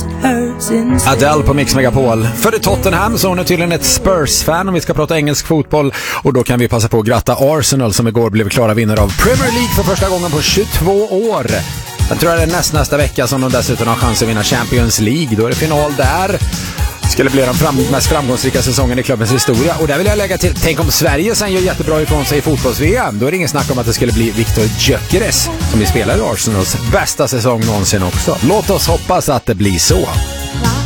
Adele på Mix Megapol. För det Tottenham så hon är tydligen ett Spurs-fan om vi ska prata engelsk fotboll. Och då kan vi passa på att gratta Arsenal som igår blev klara vinnare av Premier League för första gången på 22 år. Jag tror det är nästa vecka som de dessutom har chans att vinna Champions League. Då är det final där. Skulle bli den mest framgångsrika säsongen i klubbens historia. Och där vill jag lägga till, tänk om Sverige sen gör jättebra ifrån sig i fotbolls-VM. Då är det ingen snack om att det skulle bli Viktor Gyökeres som vi spelar i Arsenals bästa säsong någonsin också. Låt oss hoppas att det blir så.